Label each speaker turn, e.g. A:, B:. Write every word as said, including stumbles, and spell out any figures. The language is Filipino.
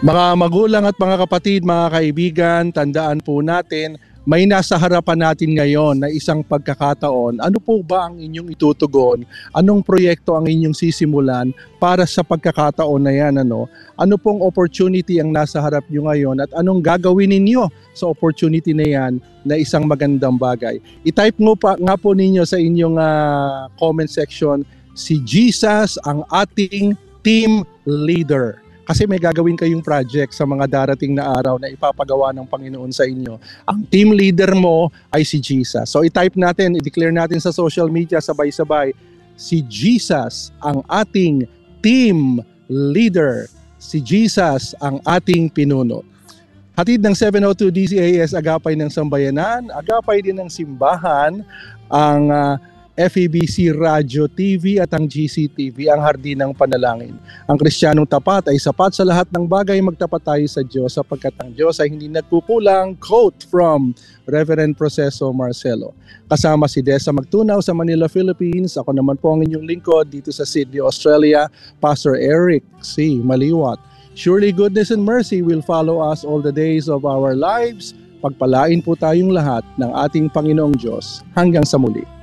A: Mga magulang at mga kapatid, mga kaibigan, tandaan po natin, may nasa harapan natin ngayon na isang pagkakataon. Ano po ba ang inyong itutugon? Anong proyekto ang inyong sisimulan para sa pagkakataon na yan? Ano, ano pong opportunity ang nasa harap nyo ngayon at anong gagawin ninyo sa opportunity na yan na isang magandang bagay? I-type mo pa nga po ninyo sa inyong uh, comment section, si Jesus ang ating team leader. Kasi may gagawin kayong project sa mga darating na araw na ipapagawa ng Panginoon sa inyo. Ang team leader mo ay si Jesus. So i-type natin, i-declare natin sa social media sabay-sabay, si Jesus ang ating team leader. Si Jesus ang ating pinuno. Hatid ng seven oh two D C A S, Agapay ng Sambayanan, agapay din ng simbahan, ang uh, F E B C Radio T V at ang G C T V, ang hardin ng panalangin. Ang Kristiyanong tapat ay sapat sa lahat ng bagay, magtapat tayo sa Diyos sapagkat ang Diyos ay hindi nagkukulang. Quote from Reverend Proceso Marcelo. Kasama si Desa Magtunaw sa Manila, Philippines. Ako naman po ang inyong lingkod dito sa Sydney, Australia, Pastor Eric C. Maliwat. Surely goodness and mercy will follow us all the days of our lives. Pagpalain po tayong lahat ng ating Panginoong Diyos hanggang sa muli.